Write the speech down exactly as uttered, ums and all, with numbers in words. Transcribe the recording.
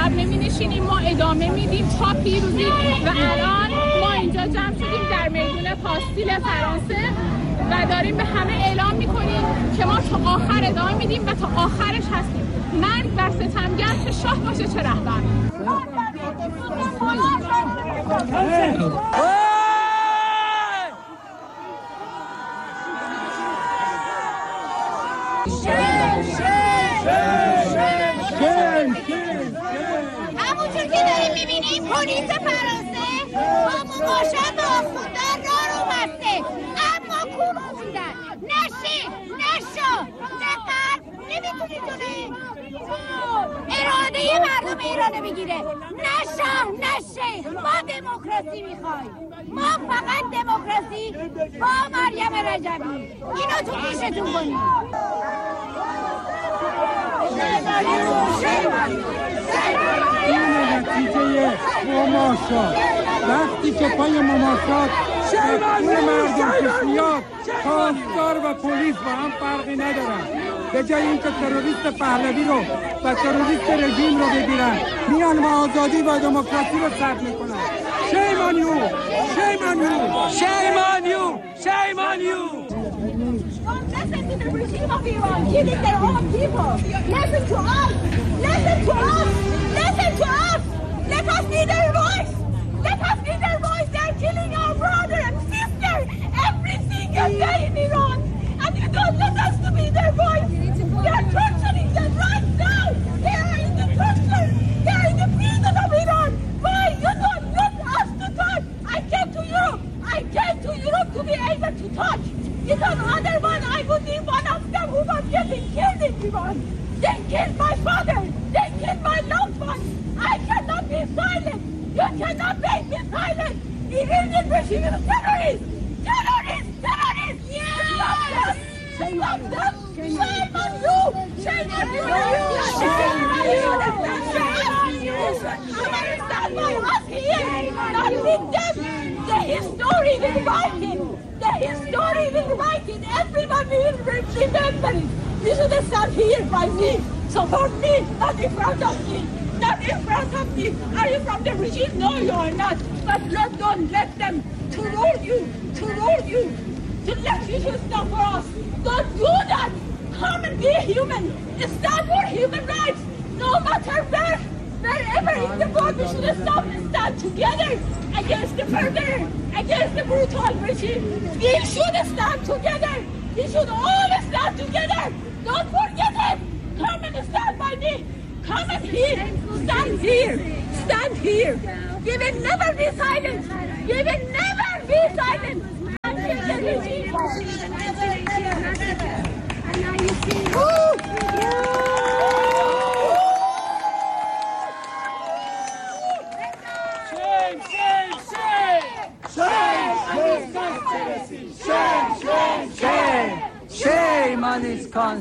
عقب نمی نشینیم، ما ادامه میدیم تا پیروزی. و الان ما اینجا جمع شدیم در میدون پاستیل فرانسه و داریم به همه اعلام میکنیم که ما تا آخر ادامه میدیم و تا آخرش هستیم. مرگ بر ستمگر، چه شاه باشه چه رهبر. همونجور که داریم میبینیم پلیس فرانسه با مماشات با آخوندان راه رو بسته، اما کورو بودن. نشی نشو نقر نمیتونی جلوی اراده مردم ایرانو بگیره. نشا نشه، ما دموکراسی میخوایم، ما فقط دموکراسی با مریم رجبی. اینو تو پیشتون کنیم. این نتیجه مماشات. وقتی که پای مماشات پول مردم پیش میاد، پاسدار و پلیس با هم فرقی ندارن. به جای اینکه تروریست پهلوی رو و تروریست رژیم رو بگیرن، میان و آزادی و دموکراسی رو ثبت میکنن. Shame on you! Shame on you! Shame on you! Shame on you! Listen to the regime of Iran, killing their own people. Listen to us. Listen to us. Listen to us. Let us be their voice. Let us be their voice. They're killing our brother and sister every single day in Iran. And you don't let us to be their voice. They are torturing them right now. They are in the torture. They are in the prison of Iran. Why you don't let us to touch? I came to Europe. I came to Europe to be able to touch. Because otherwise I would be one of them who was getting killed in Iran. They killed my father. They killed my loved ones. I cannot be silent. You cannot make me silent. The Iranian regime is terrorists. Terrorists. Terrorists. Stop them. Stop them. Shame on you. Shame on you. Shame on you. Shame on you. American by us here. Not with them. The history will write it. The history will write it. Everyone will remember it. You should stand here by me. Support me, not in front of me. Not in front of me. Are you from the regime? No, you are not. But don't, don't let them to rule you, to rule you, to let you to stop for us. Don't do that. Come and be human. Stand for human rights. No matter where, wherever in the world, we should stop and stand together against the murderer, against the brutal regime. We should stand together. We should all stand together. Don't forget it. Come and stand by me. Come and here. Stand here. Stand here. We will never be silent. We will never be silent. Until the regime. And now you see. Shame, shame, shame! Shame, shame, shame, shame, shame, shame! Shame on this conspiracy!